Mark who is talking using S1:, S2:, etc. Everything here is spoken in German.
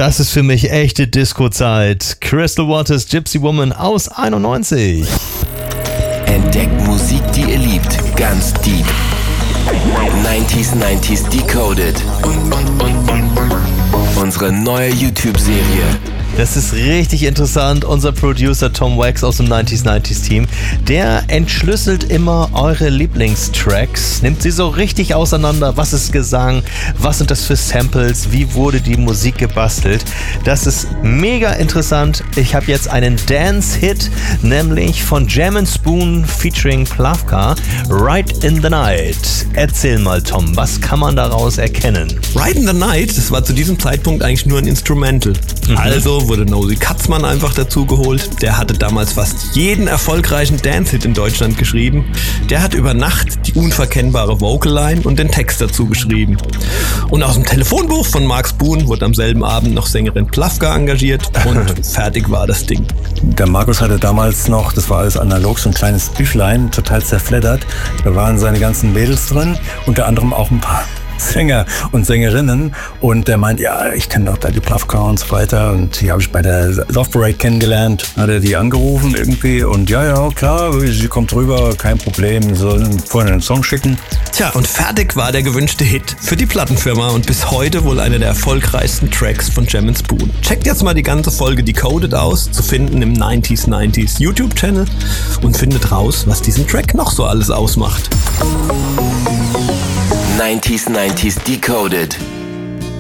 S1: Das ist für mich echte Disco-Zeit. Crystal Waters, Gypsy Woman aus 91.
S2: Entdeckt Musik, die ihr liebt, ganz deep. 90s Decoded. Unsere neue YouTube-Serie.
S1: Das ist richtig interessant. Unser Producer Tom Wax aus dem 90s Team, der entschlüsselt immer eure Lieblingstracks, nimmt sie so richtig auseinander. Was ist Gesang? Was sind das für Samples? Wie wurde die Musik gebastelt? Das ist mega interessant. Ich habe jetzt einen Dance-Hit, nämlich von Jam & Spoon featuring Plavka, Right in the Night. Erzähl mal, Tom, was kann man daraus erkennen?
S3: Right in the Night, das war zu diesem Zeitpunkt eigentlich nur ein Instrumental. Also wurde Nosy Katzmann einfach dazu geholt. Der hatte damals fast jeden erfolgreichen Dance-Hit in Deutschland geschrieben. Der hat über Nacht die unverkennbare Vocal-Line und den Text dazu geschrieben. Und aus dem Telefonbuch von Mark Spoon wurde am selben Abend noch Sängerin Plavka engagiert und fertig war das Ding.
S4: Der Markus hatte damals noch, das war alles analog, so ein kleines Büchlein, total zerfleddert. Da waren seine ganzen Mädels drin, unter anderem auch ein paar Sänger und Sängerinnen, und der meint, ja, ich kenne doch da die Plavka und so weiter, und die habe ich bei der Love Parade kennengelernt. Hat er die angerufen irgendwie und ja, klar, sie kommt rüber, kein Problem, sollen vorhin einen Song schicken.
S3: Tja, und fertig war der gewünschte Hit für die Plattenfirma und bis heute wohl einer der erfolgreichsten Tracks von Jam & Spoon. Checkt jetzt mal die ganze Folge Decoded aus, zu finden im 90s YouTube-Channel, und findet raus, was diesen Track noch so alles ausmacht.
S2: 90s Decoded.